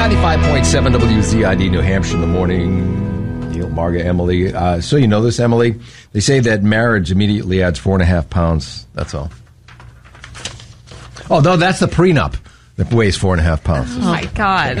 95.7 WZID, New Hampshire in the morning. Neil, Marga, Emily. So you know this, Emily? They say that marriage immediately adds 4.5 pounds. That's all. Oh, no, that's the prenup that weighs 4.5 pounds. Oh, my God.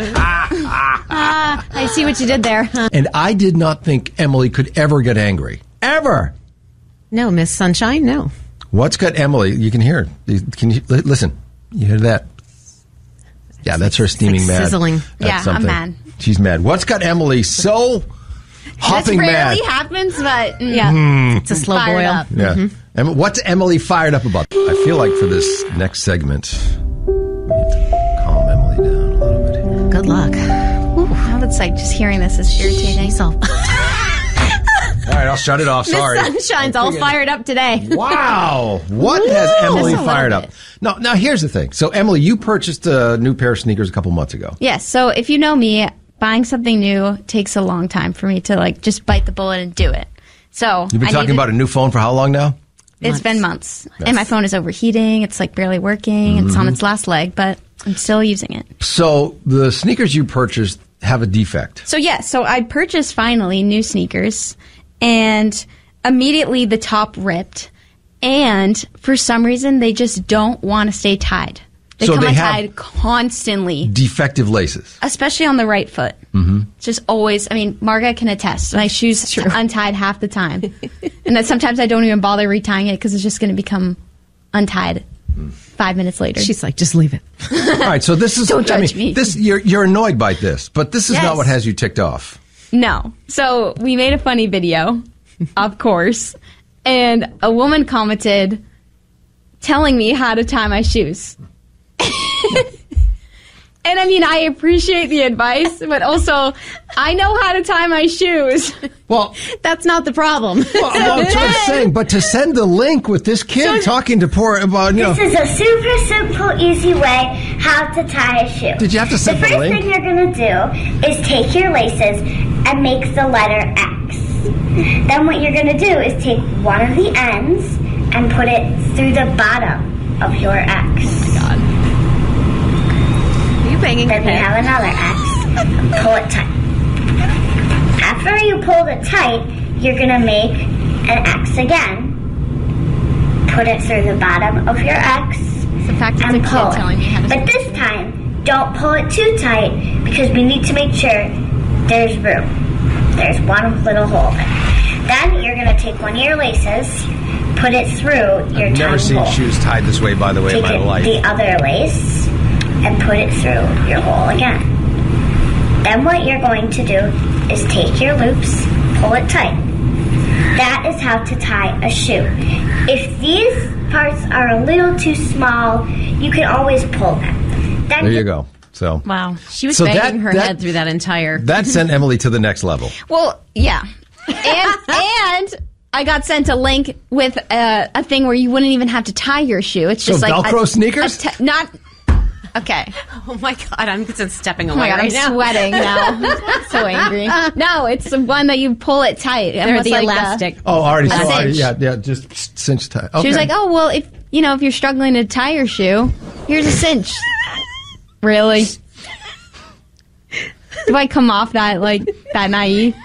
I see what you did there. And I did not think Emily could ever get angry. Ever. No, Miss Sunshine, no. What's got Emily? You can hear it. Can you listen? You hear that? Yeah, that's her steaming like mad. Sizzling. Yeah, I'm mad. She's mad. What's got Emily so hopping mad? This rarely happens, but yeah. It's a slow Fired boil. up. Yeah. And what's Emily fired up about? I feel like for this next segment, we need to calm Emily down a little bit here. Good luck. Now that's like just hearing this is irritating. All right, I'll shut it off. Sorry. Miss Sunshine's all fired up today. Wow. What has Emily fired up? Now, here's the thing. So, Emily, you purchased a new pair of sneakers a couple months ago. Yes. So if you know me, buying something new takes a long time for me to like just bite the bullet and do it. So You've been talking about a new phone for how long now? It's been months. And my phone is overheating. It's like barely working. It's on its last leg, but I'm still using it. So the sneakers you purchased have a defect. So so I purchased finally new sneakers, and immediately the top ripped, and for some reason they just don't want to stay tied. They come untied constantly. Defective laces. Especially on the right foot. Mm-hmm. It's just always, Marga can attest. My shoes are untied half the time. And then sometimes I don't even bother retying it because it's just going to become untied 5 minutes later. She's like, just leave it. All right, so this is... Don't judge me. You're annoyed by this, but this is not Yes. what has you ticked off. No. So we made a funny video, of course, and a woman commented telling me how to tie my shoes. And I appreciate the advice, but also I know how to tie my shoes. Well, That's not the problem. I'm just saying, but to send the link with this kid talking to poor about, This is a super simple, easy way how to tie a shoe. Did you have to send the first link? thing you're going to do is take your laces and make the letter X. Then what you're going to do is take one of the ends and put it through the bottom of your X. Are you banging Then your you head? have another X and pull it tight. After you pull it tight, you're going to make an X again. Put it through the bottom of your X The fact that and the pull kid telling me how it. to But this time, don't pull it too tight because we need to make sure there's room. There's one little hole in it. Then you're going to take one of your laces, put it through your I've never tiny seen hole. shoes tied this way, by the way, in Take my life. the other lace and put it through your hole again. Then what you're going to do is take your loops, pull it tight. That is how to tie a shoe. If these parts are a little too small, you can always pull them. Then There you go. So Wow. She was So banging her that- head through that entire... that sent Emily to the next level. Well, yeah. And I got sent a link with a thing where you wouldn't even have to tie your shoe. It's So just like Velcro sneakers? not okay. Oh my God, I'm just stepping Oh away my God, right I'm now. sweating now. I'm so angry. No, it's the one that you pull it tight. They're Almost the like elastic. Oh, already. A cinch. Yeah, just cinch tie. Okay. She was like, "Oh well, if you're struggling to tie your shoe, here's a cinch." Really? Do I come off that naive?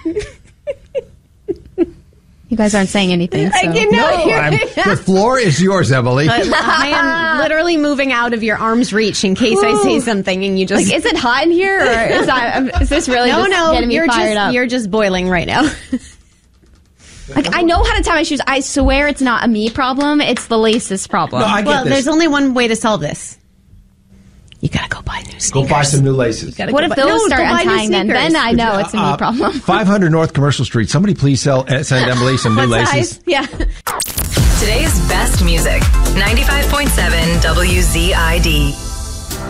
You guys aren't saying anything. So. The floor is yours, Emily. I am literally moving out of your arm's reach in case I say something and you just... Like, is it hot in here, or is this really just getting me fired up? You're just boiling right now. Like, I know how to tie my shoes. I swear it's not a me problem. It's the laces problem. No, I get Well, this. there's only one way to solve this. You gotta go buy new sneakers. Go buy some new laces. What if those start untying then? Then I know it's a me problem. 500 North Commercial Street. Somebody please send Emily some new laces. Yeah. Today's best music. 95.7 WZID.